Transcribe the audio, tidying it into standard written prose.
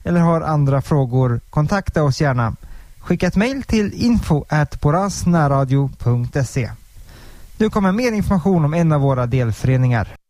eller har andra frågor, kontakta oss gärna. Skicka ett mejl till info@borasnärradio.se. Nu kommer mer information om en av våra delföreningar.